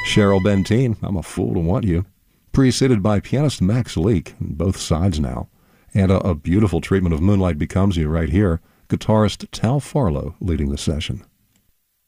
Cheryl Benteen, I'm a Fool to Want You. Preceded by pianist Max Leake, both sides now. And a beautiful treatment of Moonlight Becomes You right here. Guitarist Tal Farlow leading the session.